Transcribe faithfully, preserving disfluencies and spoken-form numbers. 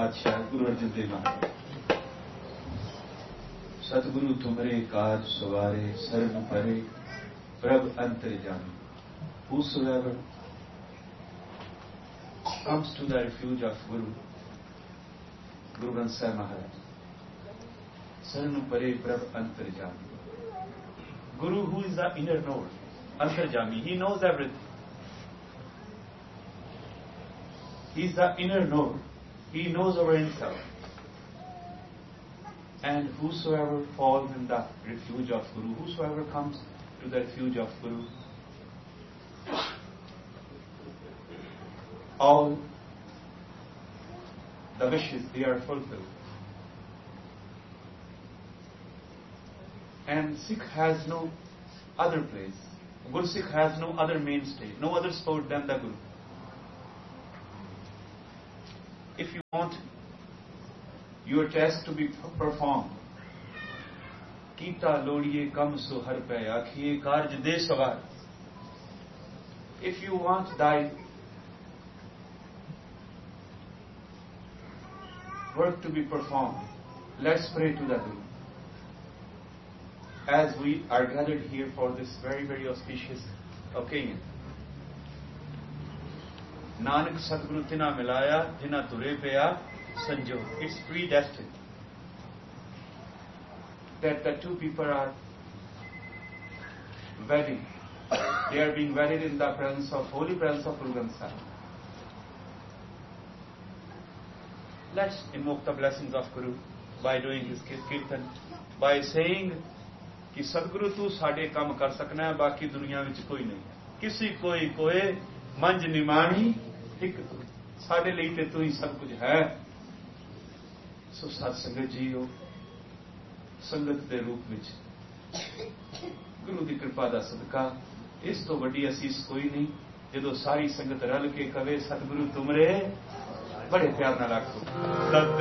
पातशाह गुरु अर्जन देव महाराज। सतगुरु तुमरे काज सवारे सरन परे प्रभ अंतर्जामी। Whosoever comes to the refuge of Guru, Guru Granth Sahib Maharaj, Saranu Pare Prabh Antarjami. Guru, who is the inner knower, Antarjami, he knows everything. He is the inner knower. He knows our himself. And whosoever falls in the refuge of Guru, whosoever comes to the refuge of Guru, all the wishes, they are fulfilled. And Sikh has no other place. Guru Sikh has no other mainstay, no other support than the Guru. If you want your task to be performed, Kita lodiye kam so har pe akhiye karj de sawar. If you want thy work to be performed, let's pray to the Guru. As we are gathered here for this very, very auspicious occasion. Nanak Satguru tina milaya, tina ture peya sanjog. It's predestined that the two people are wedding. They are being wedded in the presence of, holy presence of Guru Granth Sahib. Let's invoke the blessings of Guru by doing his kirtan, by saying कि सतगुरु तू साडे काम कर सकना है, बाकी दुनिया विच कोई नहीं है, किसी कोई कोई मंज निमाणी एक तू, साडे लिए ते तू ही सब कुछ है। सो सत संगत जी हो, संगत के रूप विच गुरु की कृपा का सदका इस तो वड्डी असीस कोई नहीं, जदों सारी संगत रल के कवे सतगुरु तुमरे बड़े प्यार नाल आखो।